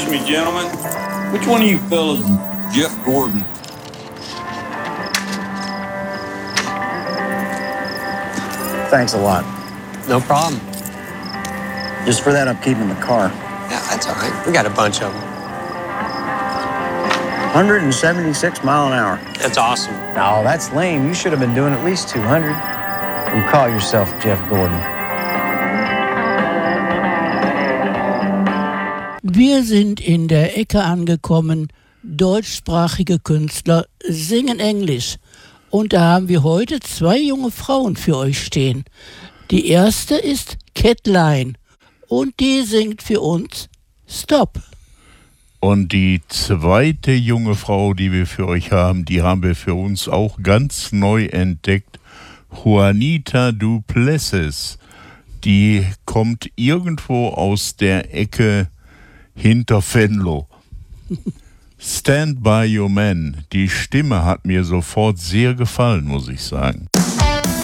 me, gentlemen. Which one of you fellas is Jeff Gordon? Thanks a lot. No problem. Just for that upkeep in the car. Yeah, that's all right. We got a bunch of them. 176 mile an hour. That's awesome. No, that's lame. You should have been doing at least 200. You call yourself Jeff Gordon. Wir sind in der Ecke angekommen. Deutschsprachige Künstler singen Englisch. Und da haben wir heute 2 junge Frauen für euch stehen. Die erste ist Kätlein und die singt für uns Stop. Und die zweite junge Frau, die wir für euch haben, die haben wir für uns auch ganz neu entdeckt. Juanita Duplessis. Die kommt irgendwo aus der Ecke hinter Venlo. Stand by Your Man. Die Stimme hat mir sofort sehr gefallen, muss ich sagen.